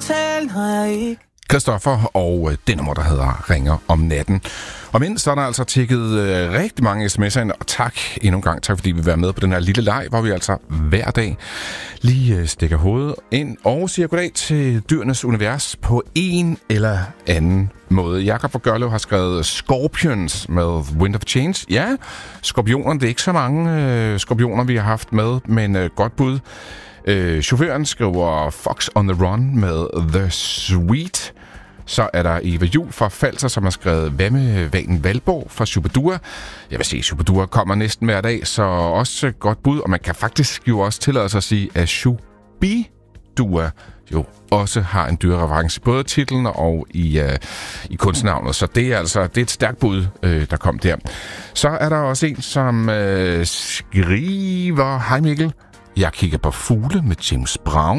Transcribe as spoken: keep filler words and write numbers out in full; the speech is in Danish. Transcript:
tale, når jeg ikke... Christoffer og øh, det nummer, der hedder Ringer om natten. Og mindst så er der altså tækket øh, rigtig mange sms'er ind, og tak endnu en gang. Tak fordi vi vil være med på den her lille leg, hvor vi altså hver dag lige øh, stikker hovedet ind og siger goddag til dyrenes univers på en eller anden måde. Jakob fra Gørlev har skrevet Scorpions med Wind of Change. Ja, skorpioner, det er ikke så mange øh, skorpioner, vi har haft med, men øh, godt bud. Øh, chaufføren skriver Fox on the Run med The Sweet. Så er der Eva Juhl fra Falser, som har skrevet Hvad med Vanen Valborg fra Shubidua. Jeg vil sige, Shubidua kommer næsten hver dag, så også godt bud. Og man kan faktisk jo også tillade sig at sige, at Shubidua jo også har en dyrereference, både i titlen og i, uh, i kunstnavnet. Så det er altså det er et stærkt bud, uh, der kom der. Så er der også en, som uh, skriver... Hej Mikkel, jeg kigger på fugle med James Brown.